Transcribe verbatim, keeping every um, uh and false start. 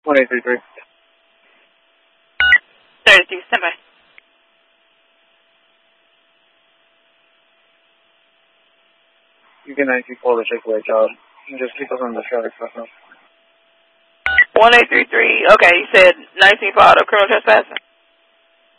one eight three three. thirty-two, stand by. You can actually call the Chick-fil-A child. You can just keep us on the traffic stuff now. one eight three three, okay, you said nineteen filed of criminal trespassing?